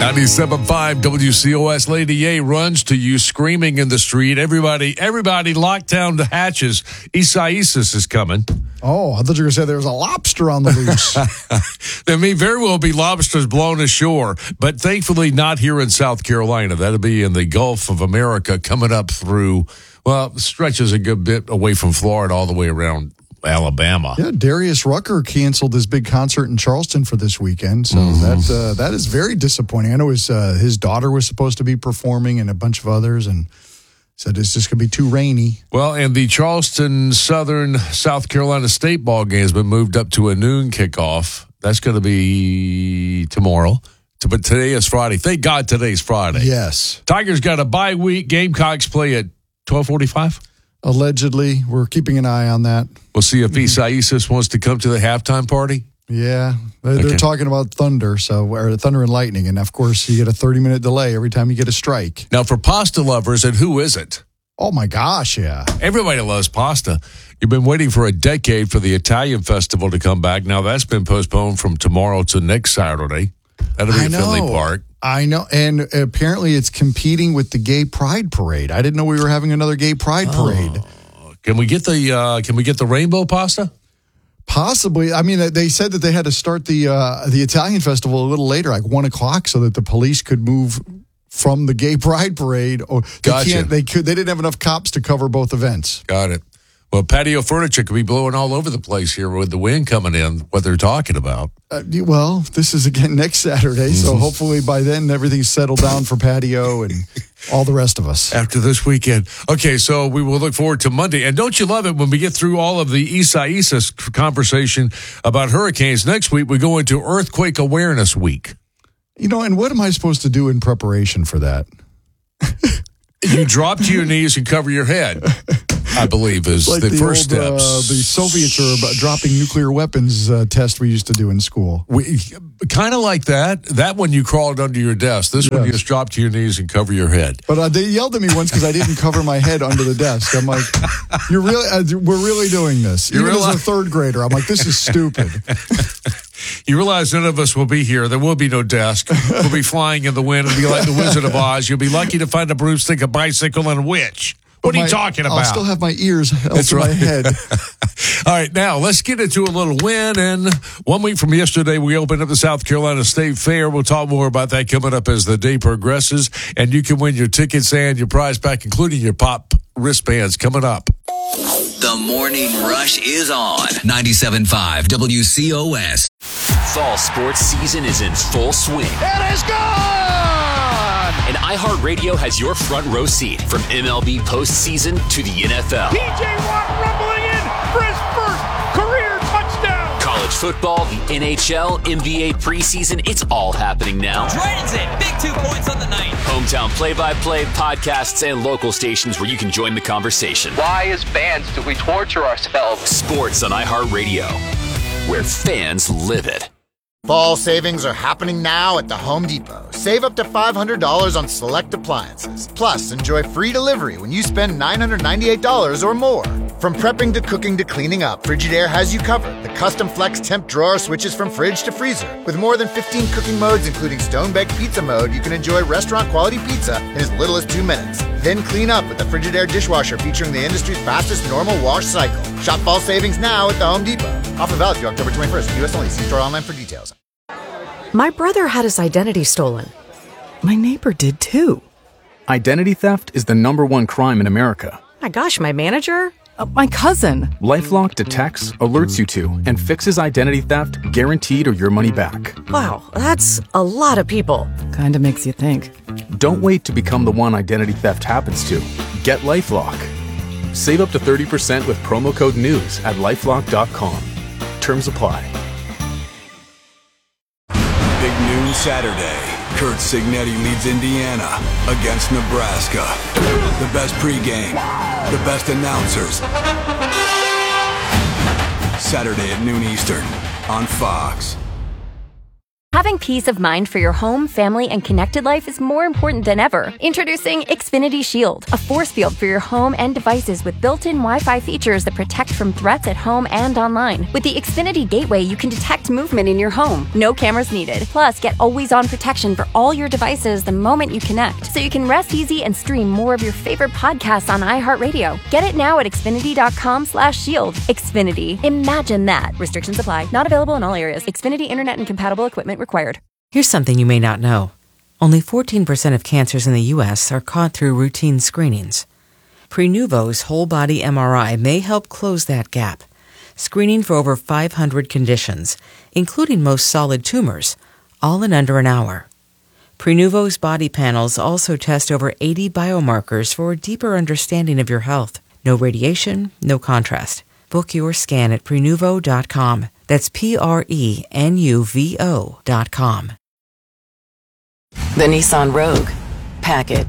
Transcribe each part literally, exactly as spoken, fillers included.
ninety-seven point five W C O S. Lady A runs to you screaming in the street. Everybody, everybody lock down the hatches. Isaias is coming. Oh, I thought you were going to say there was a lobster on the loose. There may very well be lobsters blown ashore, but thankfully not here in South Carolina. That'll be in the Gulf of America coming up through, well, stretches a good bit away from Florida all the way around Alabama. Yeah, Darius Rucker canceled his big concert in Charleston for this weekend, so mm-hmm. that uh, that is very disappointing. I know his uh, his daughter was supposed to be performing and a bunch of others, and said it's just going to be too rainy. Well, and the Charleston Southern South Carolina State ball game has been moved up to a noon kickoff. That's going to be tomorrow. But today is Friday. Thank God today's Friday. Yes. Tigers got a bye week. Gamecocks play at twelve forty-five. Allegedly. We're keeping an eye on that. We'll see if Isaias wants to come to the halftime party. Yeah. They're, okay. they're talking about thunder, so or thunder and lightning. And, of course, you get a thirty-minute delay every time you get a strike. Now, for pasta lovers, and who isn't? Oh, my gosh, yeah. Everybody loves pasta. You've been waiting for a decade for the Italian festival to come back. Now, that's been postponed from tomorrow to next Saturday. That'll be I at know. Finley Park. I know, and apparently it's competing with the Gay Pride Parade. I didn't know we were having another Gay Pride Parade. Oh. Can we get the uh, Can we get the rainbow pasta? Possibly. I mean, they said that they had to start the uh, the Italian festival a little later, like one o'clock, so that the police could move from the Gay Pride Parade. Or they gotcha. can't. They could. They didn't have enough cops to cover both events. Got it. Well, patio furniture could be blowing all over the place here with the wind coming in, what they're talking about. Uh, well, this is again next Saturday, so hopefully by then everything's settled down for patio and all the rest of us. After this weekend. Okay, so we will look forward to Monday. And don't you love it when we get through all of the Isaias conversation about hurricanes? Next week, we go into Earthquake Awareness Week. You know, and what am I supposed to do in preparation for that? You drop to your knees and cover your head, I believe, is like the, the first old, steps. Uh, the Soviets are about dropping nuclear weapons uh, test we used to do in school. We kind of like that. That one you crawled under your desk. This yes. one you just drop to your knees and cover your head. But uh, they yelled at me once because I didn't cover my head under the desk. I'm like, "You're really? Uh, we're really doing this." Even realize- as a third grader, I'm like, "This is stupid." You realize none of us will be here. There will be no desk. We'll be flying in the wind and be like the Wizard of Oz. You'll be lucky to find a broomstick, a bicycle, and a witch. What my, are you talking about? I'll still have my ears held That's to right. my head. All right, now let's get into a little win. And one week from yesterday, we opened up the South Carolina State Fair. We'll talk more about that coming up as the day progresses. And you can win your tickets and your prize pack, including your pop wristbands, coming up. The Morning Rush is on ninety-seven point five W C O S. Fall sports season is in full swing. It is gone! And iHeartRadio has your front row seat from M L B postseason to the N F L. P J Watt rumbling in for his first career touchdown. College football, the N H L, N B A preseason, it's all happening now. Dragons in, big two points on the night. Hometown play-by-play, podcasts, and local stations where you can join the conversation. Why, as fans, do we torture ourselves? Sports on iHeartRadio, where fans live it. Fall savings are happening now at the Home Depot. Save up to five hundred dollars on select appliances. Plus, enjoy free delivery when you spend nine hundred ninety-eight dollars or more. From prepping to cooking to cleaning up, Frigidaire has you covered. The custom flex temp drawer switches from fridge to freezer. With more than fifteen cooking modes, including stone-baked pizza mode, you can enjoy restaurant-quality pizza in as little as two minutes. Then clean up with the Frigidaire dishwasher featuring the industry's fastest normal wash cycle. Shop fall savings now at the Home Depot. Offer valid through October twenty-first. U S only. See store online for details. My brother had his identity stolen. My neighbor did too. Identity theft is the number one crime in America. My gosh, my manager? Uh, my cousin. LifeLock detects, alerts you to, and fixes identity theft guaranteed or your money back. Wow, that's a lot of people. Kinda makes you think. Don't wait to become the one identity theft happens to. Get LifeLock. Save up to thirty percent with promo code NEWS at lifelock dot com. Terms apply. Big noon Saturday. Kurt Signetti leads Indiana against Nebraska. The best pregame, the best announcers. Saturday at noon Eastern on Fox. Having peace of mind for your home, family, and connected life is more important than ever. Introducing Xfinity Shield, a force field for your home and devices with built-in Wi-Fi features that protect from threats at home and online. With the Xfinity Gateway, you can detect movement in your home. No cameras needed. Plus, get always-on protection for all your devices the moment you connect, so you can rest easy and stream more of your favorite podcasts on iHeartRadio. Get it now at Xfinity.com slash shield. Xfinity. Imagine that. Restrictions apply. Not available in all areas. Xfinity Internet and compatible equipment required. Here's something you may not know. Only fourteen percent of cancers in the U S are caught through routine screenings. Prenuvo's whole-body M R I may help close that gap, screening for over five hundred conditions, including most solid tumors, all in under an hour. Prenuvo's body panels also test over eighty biomarkers for a deeper understanding of your health. No radiation, no contrast. Book your scan at Prenuvo dot com. That's P R E N U V O dot com. The Nissan Rogue. Pack it.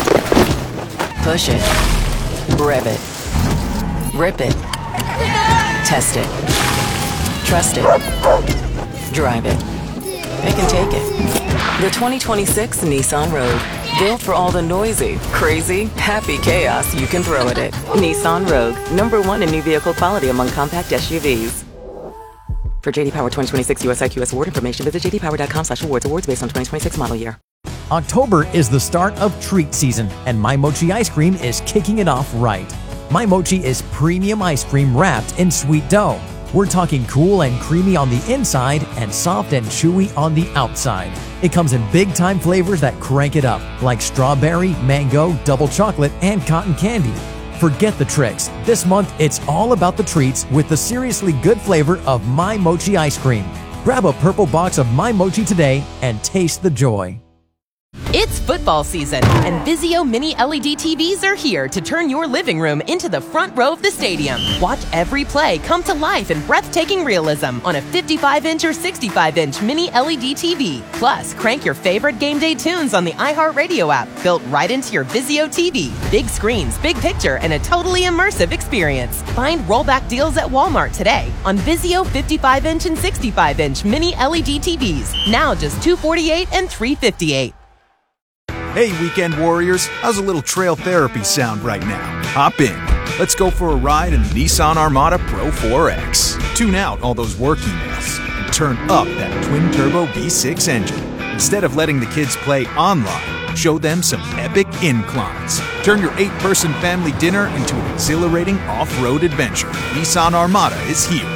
Push it. Rev it. Rip it. Test it. Trust it. Drive it. It can take it. The twenty twenty-six Nissan Rogue. Built for all the noisy, crazy, happy chaos you can throw at it. Nissan Rogue. Number one in new vehicle quality among compact S U Vs. For J D Power twenty twenty-six U S I Q S award information, visit j d power dot com slash awards. Awards based on twenty twenty-six model year. October is the start of treat season, and My Mochi ice cream is kicking it off right. My Mochi is premium ice cream wrapped in sweet dough. We're talking cool and creamy on the inside and soft and chewy on the outside. It comes in big-time flavors that crank it up, like strawberry, mango, double chocolate, and cotton candy. Forget the tricks. This month, it's all about the treats with the seriously good flavor of My Mochi ice cream. Grab a purple box of My Mochi today and taste the joy. It's football season, and Vizio Mini L E D T Vs are here to turn your living room into the front row of the stadium. Watch every play come to life in breathtaking realism on a fifty-five inch or sixty-five inch Mini L E D T V. Plus, crank your favorite game day tunes on the iHeartRadio app, built right into your Vizio T V. Big screens, big picture, and a totally immersive experience. Find rollback deals at Walmart today on Vizio fifty-five inch and sixty-five inch Mini L E D T Vs. Now just two hundred forty-eight dollars and three hundred fifty-eight dollars. Hey, weekend warriors, how's a little trail therapy sound right now? Hop in. Let's go for a ride in the Nissan Armada Pro four X. Tune out all those work emails and turn up that twin-turbo V six engine. Instead of letting the kids play online, show them some epic inclines. Turn your eight-person family dinner into an exhilarating off-road adventure. Nissan Armada is here.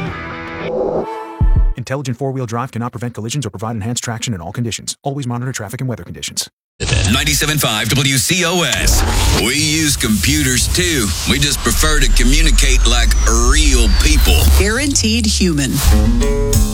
Intelligent four-wheel drive cannot prevent collisions or provide enhanced traction in all conditions. Always monitor traffic and weather conditions. ninety-seven point five W C O S. We use computers too. We just prefer to communicate like real people. Guaranteed human.